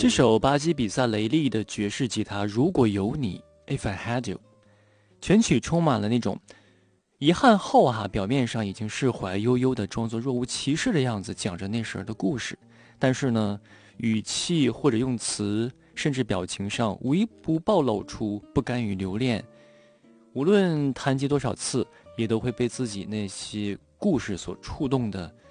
这首巴基比萨雷利的爵士吉他《如果有你》If I Had You， 全曲充满了那种遗憾后表面上已经释怀，悠悠的装作若无其事的样子，讲着那时的故事，但是呢，语气或者用词，甚至表情上，无一不暴露出不甘于留恋。无论弹击多少次，也都会被自己那些故事所触动的